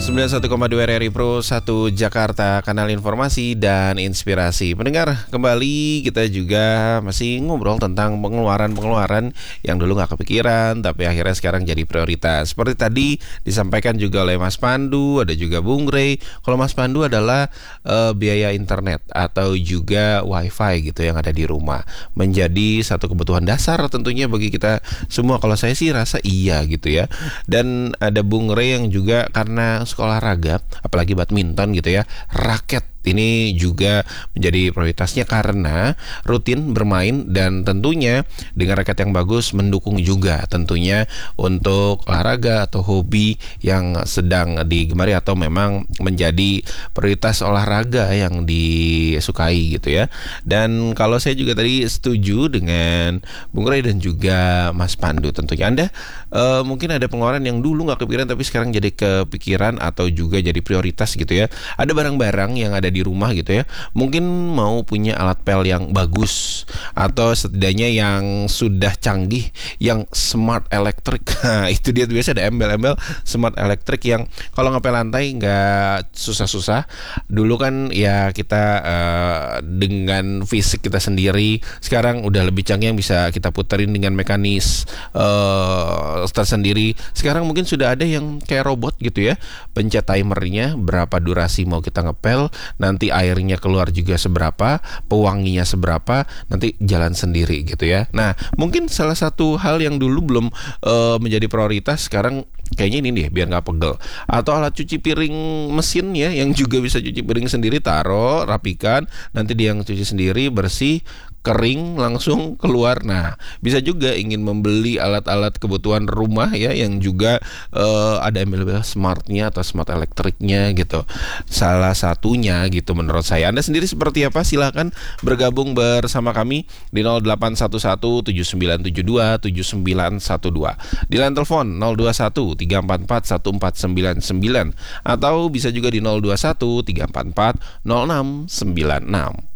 91,2 RRI Pro 1 Jakarta, kanal informasi dan inspirasi. Pendengar, kembali kita juga masih ngobrol tentang pengeluaran-pengeluaran yang dulu nggak kepikiran, tapi akhirnya sekarang jadi prioritas. Seperti tadi disampaikan juga oleh Mas Pandu, ada juga Bung Rey. Kalau Mas Pandu adalah biaya internet atau juga wifi gitu yang ada di rumah. Menjadi satu kebutuhan dasar tentunya bagi kita semua. Kalau saya sih rasa iya gitu ya. Dan ada Bung Rey yang juga karena sekolah olahraga, apalagi badminton gitu ya, raket ini juga menjadi prioritasnya karena rutin bermain dan tentunya dengan raket yang bagus mendukung juga tentunya untuk olahraga atau hobi yang sedang digemari atau memang menjadi prioritas olahraga yang disukai gitu ya. Dan kalau saya juga tadi setuju dengan Bung Rey dan juga Mas Pandu, tentunya Anda mungkin ada pengeluaran yang dulu nggak kepikiran tapi sekarang jadi kepikiran atau juga jadi prioritas gitu ya. Ada barang-barang yang ada di rumah gitu ya, mungkin mau punya alat pel yang bagus atau setidaknya yang sudah canggih, yang smart electric. Nah, itu dia biasa ada embel-embel smart electric yang kalau ngepel lantai nggak susah-susah. Dulu kan ya kita dengan fisik kita sendiri, sekarang udah lebih canggih yang bisa kita puterin dengan mekanis tersendiri. Sekarang mungkin sudah ada yang kayak robot gitu ya, pencet timernya berapa durasi mau kita ngepel, nanti airnya keluar juga seberapa, pewanginya seberapa, nanti jalan sendiri gitu ya. Nah, mungkin salah satu hal yang dulu belum menjadi prioritas sekarang kayaknya ini deh, biar nggak pegel. Atau alat cuci piring mesin ya, yang juga bisa cuci piring sendiri, taruh, rapikan, nanti dia yang cuci sendiri, bersih, kering, langsung keluar. Nah, bisa juga ingin membeli alat-alat kebutuhan rumah ya, yang juga ada embel-embel smartnya atau smart elektriknya gitu. Salah satunya gitu menurut saya. Anda sendiri seperti apa? Silahkan bergabung bersama kami di 0811-7972-7912, di line telepon 021-344-1499, atau bisa juga di 021-344-0696.